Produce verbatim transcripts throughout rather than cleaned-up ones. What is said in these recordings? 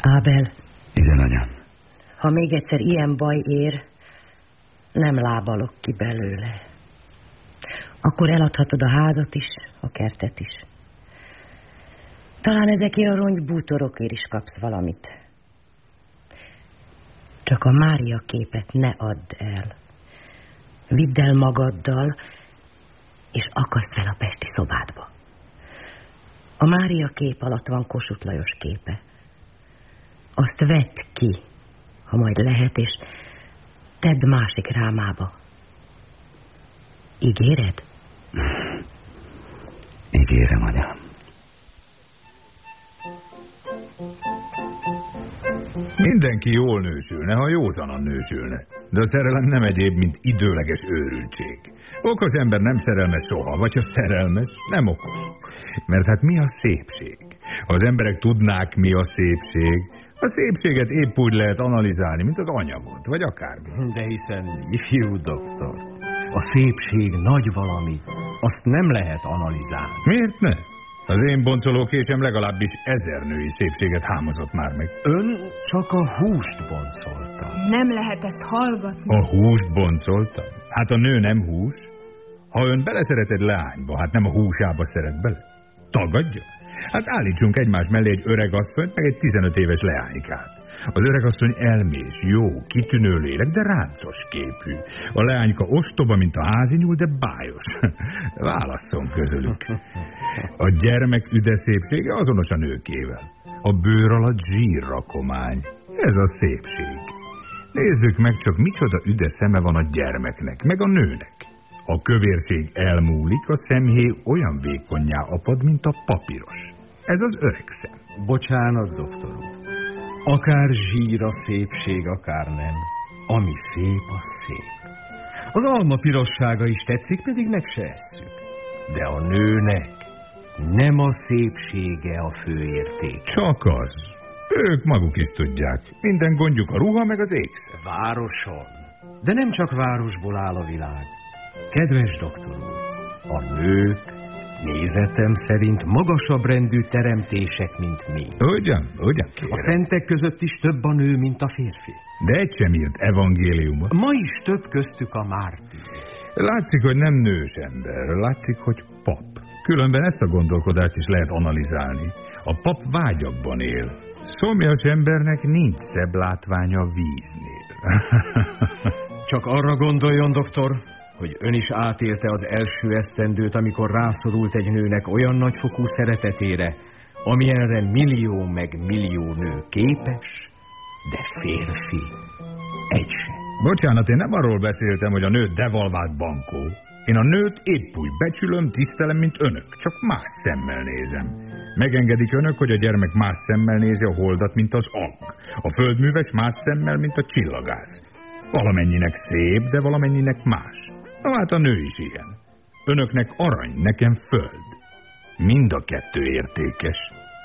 Ábel. Igen, anyám. Ha még egyszer ilyen baj ér, nem lábalok ki belőle. Akkor eladhatod a házat is, a kertet is. Talán ezekért a rongy bútorokért is kapsz valamit. Csak a Mária képet ne add el. Vidd el magaddal, és akaszd fel a pesti szobádba. A Mária kép alatt van Kossuth Lajos képe. Azt vedd ki, ha majd lehet, és tedd másik rámába. Ígéred? Ígérem, anyám. Mindenki jól nősülne, ha józanan nősülne. De a szerelem nem egyéb, mint időleges őrültség. Okos ember nem szerelmes soha, vagy ha szerelmes, nem okos. Mert hát mi a szépség? Ha az emberek tudnák, mi a szépség, a szépséget épp úgy lehet analizálni, mint az anyagot, vagy akármi. De hiszen, ifjú doktor, a szépség nagy valami, azt nem lehet analizálni. Miért ne? Az én boncolókésem legalábbis ezer női szépséget hámozott már meg. Ön csak a húst boncolta. Nem lehet ezt hallgatni. A húst boncolta? Hát a nő nem hús. Ha ön beleszeret egy leányba, hát nem a húsába szeret bele. Tagadja? Hát állítsunk egymás mellé egy öregasszonyt, meg egy tizenöt éves leánykát. Az öregasszony elmés, jó, kitűnő lélek, de ráncos képű. A leányka ostoba, mint a házinyúl, de bájos. Válasszon közülük. A gyermek üde szépsége azonos a nőkével. A bőr alatt zsírrakomány. Ez a szépség. Nézzük meg csak, micsoda üde szeme van a gyermeknek, meg a nőnek. A kövérség elmúlik, a szemhéj olyan vékonnyá apad, mint a papíros. Ez az öreg szem. Bocsánat, doktor úr. Akár zsír a szépség, akár nem. Ami szép, az szép. Az alma pirossága is tetszik, pedig meg se esszük. De a nőnek nem a szépsége a főérték. Csak az. Ők maguk is tudják. Minden gondjuk a ruha, meg az ékszer. Városon. De nem csak városból áll a világ. Kedves doktor úr, a nők nézetem szerint magasabb rendű teremtések, mint mi. Ugyan, ugyan kérem. A szentek között is több a nő, mint a férfi. De egy sem írt evangéliumot. Ma is több köztük a mártír. Látszik, hogy nem nős ember, látszik, hogy pap. Különben ezt a gondolkodást is lehet analizálni. A pap vágyakban él. Szomjas embernek nincs szebb látványa víznél. Csak arra gondoljon, doktor, hogy ön is átélte az első esztendőt, amikor rászorult egy nőnek olyan nagyfokú szeretetére, amilyenre millió meg millió nő képes, de férfi egy se. Bocsánat, én nem arról beszéltem, hogy a nő devalvált bankó. Én a nőt épp úgy becsülöm, tisztelem, mint önök, csak más szemmel nézem. Megengedik önök, hogy a gyermek más szemmel nézi a holdat, mint az ang. A földműves más szemmel, mint a csillagász. Valamennyinek szép, de valamennyinek más. Na hát a nő is ilyen. Önöknek arany, nekem föld. Mind a kettő értékes.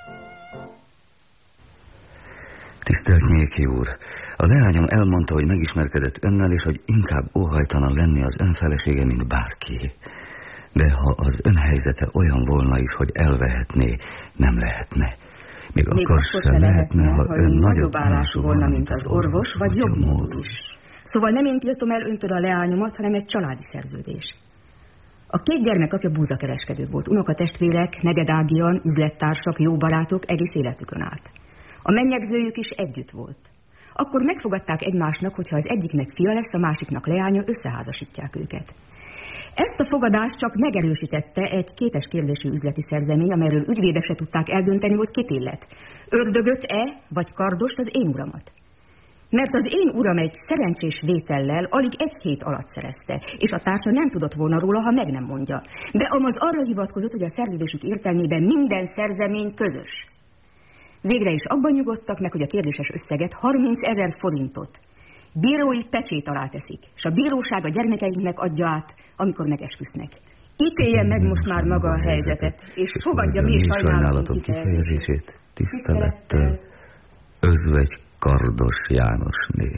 Tisztelt Nyéki úr, a leányom elmondta, hogy megismerkedett önnel, és hogy inkább óhajtalan lenni az ön felesége, mint bárki. De ha az ön helyzete olyan volna is, hogy elvehetné, nem lehetne. Még, Még akkor sem lehetne, ha ön nagyobb állású volna, mint az orvos, vagy jobb módus. Szóval nem én tiltom el öntől a leányomat, hanem egy családi szerződés. A két gyermek apja búzakereskedő volt, unokatestvérek, negedágian, üzlettársak, jó barátok egész életükön át. A mennyegzőjük is együtt volt. Akkor megfogadták egymásnak, hogyha az egyiknek fia lesz, a másiknak leánya, összeházasítják őket. Ezt a fogadást csak megerősítette egy kétes kérdésű üzleti szerzemény, amelyről ügyvédek se tudták eldönteni, hogy kit illet. Ördögöt-e, vagy kardost az én uramat? Mert az én uram egy szerencsés vétellel alig egy hét alatt szerezte, és a társa nem tudott volna róla, ha meg nem mondja. De amaz arra hivatkozott, hogy a szerződésük értelmében minden szerzemény közös. Végre is abban nyugodtak meg, hogy a kérdéses összeget, harmincezer forintot bírói pecsét alá teszik, és a bíróság a gyermekeinknek adja át, amikor megesküsznek. Ítélje meg most már maga a helyzetet, és fogadja mi sajnálatom kifejezését. Tisztelettel, Özvegy Kardos Jánosné.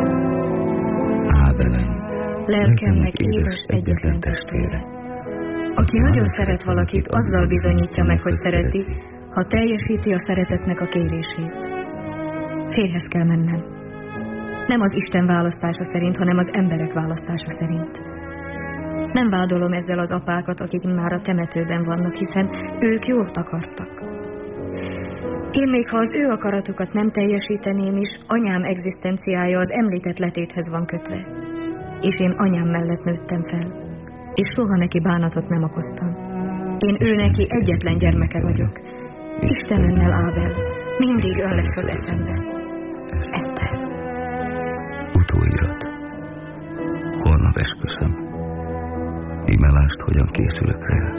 Ábelem, lelkemnek édes egyetlen testvére. Aki nagyon szeret valakit, azzal bizonyítja meg, hogy szereti, ha teljesíti a szeretetnek a kérését. Férjhez kell mennem. Nem az Isten választása szerint, hanem az emberek választása szerint. Nem vádolom ezzel az apákat, akik már a temetőben vannak, hiszen ők jót akartak. Én még ha az ő akaratukat nem teljesíteném is, anyám egzisztenciája az említett letéthez van kötve. És én anyám mellett nőttem fel, és soha neki bánatot nem okoztam. Én ő neki egyetlen gyermeke vagyok. Isten önnel, Ábel, mindig ön lesz az eszemben. Eszter. Utóirat. Holnap esküszöm. Imelást hogyan készülök rá.